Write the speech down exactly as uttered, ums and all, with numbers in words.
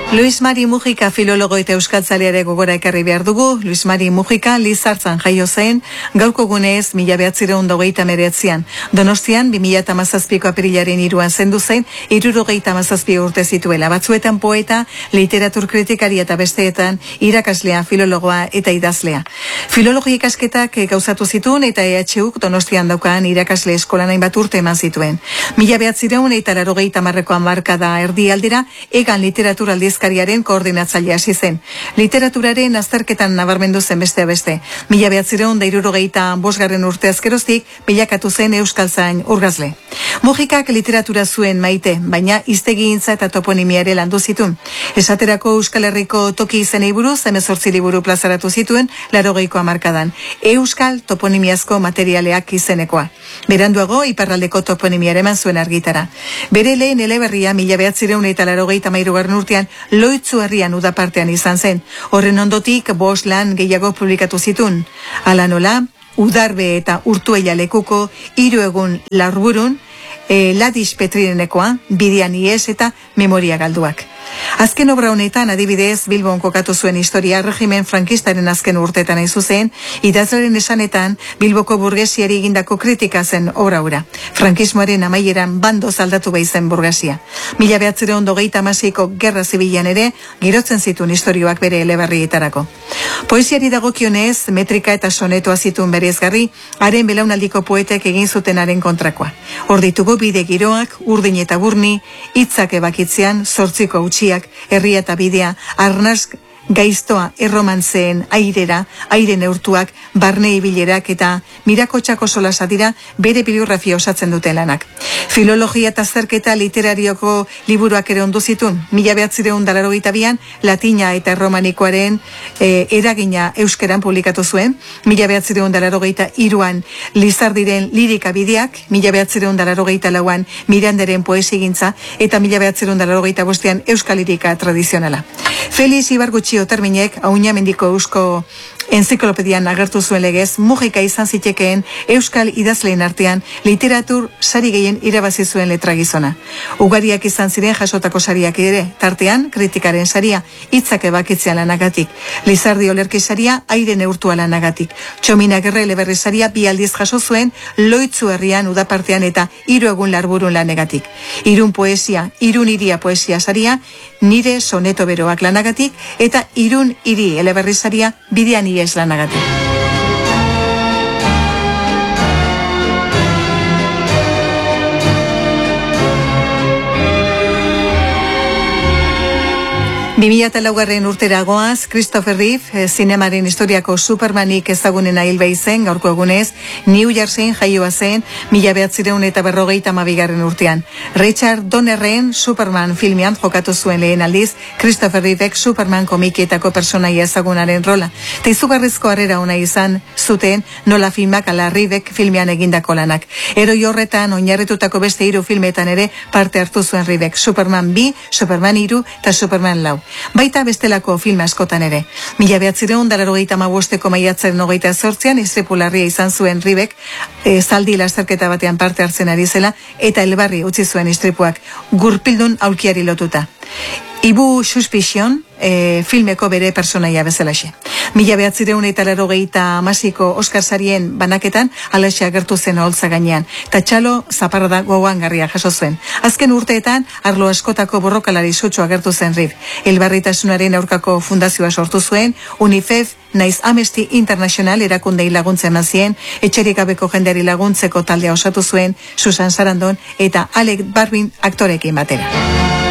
Luis Mari Mujika filologo eta euskaltzaleare gogora ekarri behar dugu. Luis Mari Mujika Lizartzan jaio zen, gaurko gunez mila behatzireun dogeita meretzian. Donostian, bi mila hamazazpiko apirilaren iruan zendu zen, hirurogeita hamazazpi urte zituela. Batzuetan poeta, literatur kritikari eta besteetan irakaslea, filologoa eta idazlea. Filologi ikasketak gauzatu zituen eta E H Uk Donostian daukan irakasle eskolan hainbat urte eman zituen. Mila behatzireun eta larogeita hamarreko hamarkada erdi aldera, egan literatura aldizkariaren koordinatzailea hasi zen. Literaturaren azterketan nabarmendu zen beste beste. Mila behatzireun da hirurogeita bosgarren urte azkeroztik bilakatu zen euskaltzain urgazle. Mujikak literatura zuen maite, baina hiztegigintza eta toponimia ere landu zituen. Esaterako Euskal Herriko toki izenei buruz hemezortzi liburu plazaratu zituen laurogeiko hamarkadan. Euskal toponimiazko materialeak izenekoa. Beranduago iparraldeko toponimiare eman zuen argitara. Bere lehen eleberria mila behatzireun eta laurogeita hamairugarren urtean Loitzu herrian udapartean izan zen. Horren ondotik bost lan gehiago publikatu zituen. Hala nola, Udarbe eta Urtuella lekuko hiru egun Larburun, E, Ladis Petrinekoa, Bidean ies eta Memoria galduak. Azken obra honetan adibidez Bilbon kokatu zuen historia regimen frankistaren azken urtetan hain zuzen, idazlaren esanetan Bilboko burgesiari egindako kritika zen obra hura. Frankismoaren amaieran bandoz aldatu baizen burgesia. Mila behatzireun dogeita hamaseiko gerra zibilan ere girotzen zituen istorioak bere eleberrietarako. Poesiari dagokionez, metrika eta sonetoa zituen berezgarri, haren belaunaldiko poetek egin zutenaren kontrakoa. Hor ditugu bide giroak, urdin eta burni, hitzak ebakitzean, zortziko utxiak, herria eta bidea, arnaz gaiztoa erromantzeen airera, aire neurtuak, barne ibilerak eta mirakotxako solasa dira bere bibliografia osatzen duten lanak. Filologia eta zerketa literarioko liburuak ere ondu zituen, mila behatzireun da laurogeita bian, latina eta erromanikoaren e, eragina euskeran publikatu zuen, mila behatzireun da laurogeita iruan Lizardiren lirika bideak, mila behatzireun da laurogeita lauan Miranderen poesigintza eta mila behatzireun da laurogeita bostean euskal lirika tradizionala. Felix Ibargutxi Oterminek Auñamendiko eusko enziklopedian agertu zuen legez, Mujika izan zitekeen euskal idazleen artean literatur sari gehien irabazi zuen letragizona. Ugariak izan ziren jasotako sariak ere, tartean kritikaren saria, hitzak ebakitzean lanagatik, Lizardi olerki saria, aire neurtua lanagatik, Txomina Gerre eleberri saria bi aldiz jaso zuen Loitzu herrian udapartean eta hiru egun Larburun lanegatik. Irun poesia, Irun iria poesia saria, Nire soneto beroak lanagatik eta Irun hiri eleberri saria Bidean ies lanagatik. bi mila laugarren urtera goaz, Christopher Reeve, zinemaren historiako Supermanik ezagunena hil zen, gaurko egunez, New Jerseyn jaioa zen, mila behatzireun eta berrogeita hamabigarren urtean. Richard Donnerren Superman filmean jokatu zuen lehen aldiz, Christopher Reevek Superman komikietako personaia ezagunaren rola. Eta izugarrizko harrera ona izan zuten nola filmak ala Reevek filmean egindako lanak. Eroi horretan oinarritutako beste hiru filmetan ere parte hartu zuen Reevek, Superman bi, Superman hiru eta Superman lau. Baita bestelako filma askotan ere. Mila behatzireun da laurogeita hamabosteko maiatzaren hogeita zortzian istripu larria izan zuen Reevek, e, zaldi lasterketa batean parte hartzen ari zela eta elbarri utzi zuen istripuak, gurpildun aulkiari lotuta. Ibu Suspicion, e, filmeko bere personaia bezalaxe. Mila behatzireun eta laurogeita hamasiko Oscar sarien banaketan alaxe agertu zen oholtza gainean. Tatxalo zaparrada gogoangarria jaso zuen. Azken urteetan arlo askotako borrokalari sutsu agertu zen Reeve. Elbarritasunaren aurkako fundazioa sortu zuen, UNICEF naiz Amnesty International erakundei laguntza eman zien, etxerik gabeko jendeari laguntzeko taldea osatu zuen, Susan Sarandon eta Alec Baldwin aktorekin batera.